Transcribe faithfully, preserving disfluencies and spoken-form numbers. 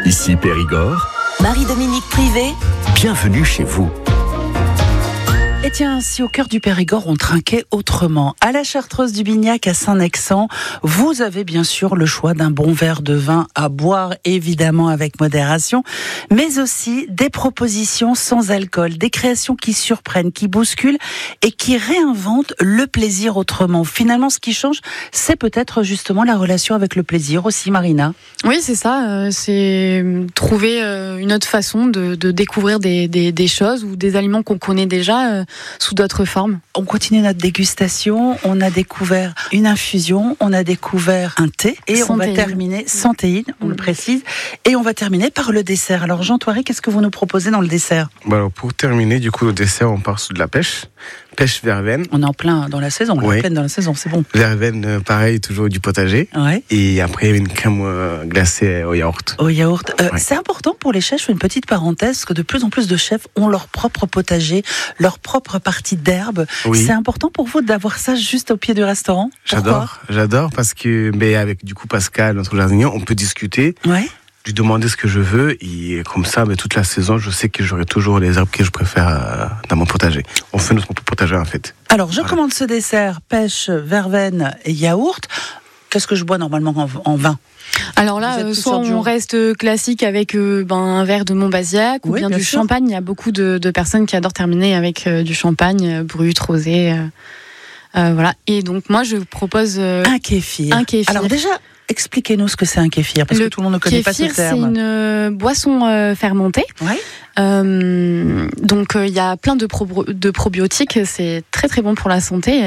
Ici Périgord. Marie-Dominique Privé. Bienvenue chez vous. Et tiens, si au cœur du Périgord, on trinquait autrement, à la Chartreuse du Bignac, à Saint-Nexan, vous avez bien sûr le choix d'un bon verre de vin à boire, évidemment avec modération, mais aussi des propositions sans alcool, des créations qui surprennent, qui bousculent et qui réinventent le plaisir autrement. Finalement, ce qui change, c'est peut-être justement la relation avec le plaisir aussi, Marina. Oui, c'est ça. Euh, c'est trouver euh, une autre façon de, de découvrir des, des, des choses ou des aliments qu'on connaît déjà euh, sous d'autres formes. On continue notre dégustation. On a découvert une infusion, on a découvert un thé et Santéine. on va terminer, santéine, on mmh. le précise, et on va terminer par le dessert. Alors Jean Thoiry, qu'est-ce que vous nous proposez dans le dessert ? Bah alors pour terminer, du coup, le dessert, on part sur de la pêche. Pêche verveine. On est en plein dans la saison, on ouais. est en pleine dans la saison, c'est bon. Verveine, pareil, toujours du potager. Ouais. Et après, une crème euh, glacée au yaourt. Au yaourt. Euh, ouais. C'est important pour les chefs, je fais une petite parenthèse, parce que de plus en plus de chefs ont leur propre potager, leur propre partie d'herbe. Oui. C'est important pour vous d'avoir ça juste au pied du restaurant ? Pourquoi ? J'adore, j'adore, parce que mais avec du coup Pascal, notre jardinier, on peut discuter. Ouais. Lui demander ce que je veux et comme ça, mais toute la saison, je sais que j'aurai toujours les herbes que je préfère euh, dans mon potager. On fait notre potager en fait. Alors, je voilà. commande ce dessert, pêche, verveine et yaourt. Qu'est-ce que je bois normalement en, en vin ? Alors là, euh, soit on reste classique avec euh, ben, un verre de Montbazillac ou oui, bien, bien du sûr. champagne. Il y a beaucoup de, de personnes qui adorent terminer avec euh, du champagne, euh, brut, rosé. Euh, euh, voilà. Et donc moi, je propose euh, un kéfir. Un kéfir. Alors déjà, expliquez-nous ce que c'est un kéfir, parce le que tout le monde ne connaît pas ce terme. C'est une euh, boisson euh, fermentée. Ouais. Euh, donc il euh, y a plein de, pro- de probiotiques. C'est très très bon pour la santé.